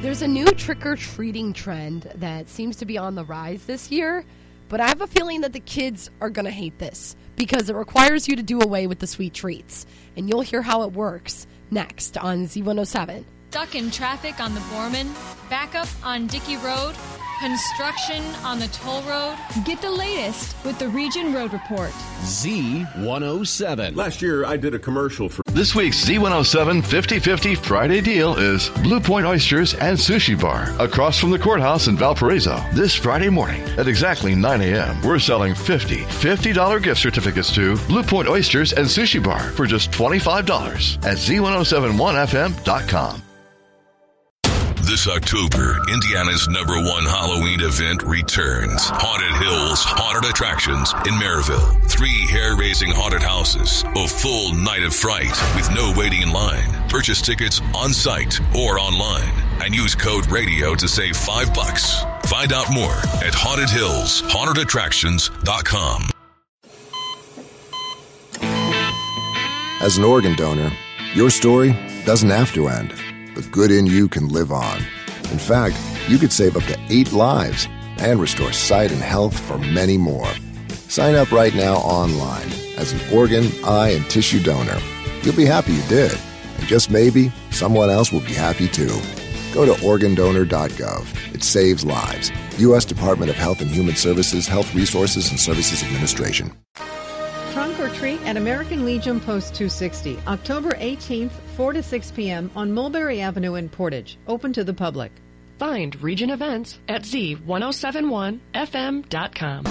There's a new trick-or-treating trend that seems to be on the rise this year, but I have a feeling that the kids are going to hate this because it requires you to do away with the sweet treats. And you'll hear how it works next on Z107. Stuck in traffic on the Borman, backup on Dickey Road, construction on the toll road. Get the latest with the Region Road Report. Z107. Last year, I did a commercial for... This week's Z107 50-50 Friday deal is Blue Point Oysters and Sushi Bar across from the courthouse in Valparaiso. This Friday morning at exactly 9 a.m., we're selling $50 gift certificates to Blue Point Oysters and Sushi Bar for just $25 at Z1071FM.com. This October, Indiana's #1 Halloween event returns. Haunted Hills Haunted Attractions in Maryville. 3 hair-raising haunted houses. A full night of fright with no waiting in line. Purchase tickets on site or online and use code RADIO to save $5. Find out more at HauntedHillsHauntedAttractions.com. As an organ donor, your story doesn't have to end. The good in you can live on. In fact, you could save up to 8 lives and restore sight and health for many more. Sign up right now online as an organ, eye, and tissue donor. You'll be happy you did. And just maybe, someone else will be happy too. Go to organdonor.gov. It saves lives. U.S. Department of Health and Human Services, Health Resources and Services Administration. Trunk or Treat at American Legion Post 260, October 18th, 4 to 6 p.m. on Mulberry Avenue in Portage, open to the public. Find Region events at Z1071FM.com.